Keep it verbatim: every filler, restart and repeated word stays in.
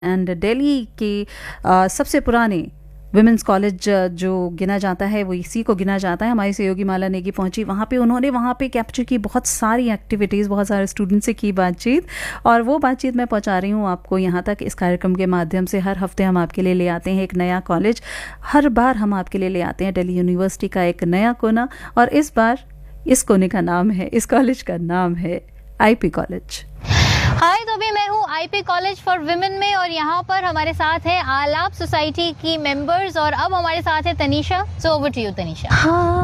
And Delhi के अ, सबसे पुराने विमेंस कॉलेज जो गिना जाता है वो इसी को गिना जाता है। हमारी सहयोगी माला नेगी पहुंची वहाँ पे, उन्होंने वहाँ पे कैप्चर की बहुत सारी एक्टिविटीज़, बहुत सारे स्टूडेंट से की बातचीत, और वो बातचीत मैं पहुंचा रही हूँ आपको यहाँ तक इस कार्यक्रम के माध्यम से। हर हफ्ते हम आपके लिए ले आते हैं एक नया कॉलेज, हर बार हम आपके लिए ले आते हैं दिल्ली यूनिवर्सिटी का एक नया कोना, और इस बार इस कोने का नाम है, इस कॉलेज का नाम है आईपी कॉलेज। हाय, तो अभी मैं हूँ आईपी कॉलेज फॉर विमेन में, और यहाँ पर हमारे साथ है आलाप सोसाइटी की मेंबर्स, और अब हमारे साथ है Tanisha. So over to you Tanisha. हाँ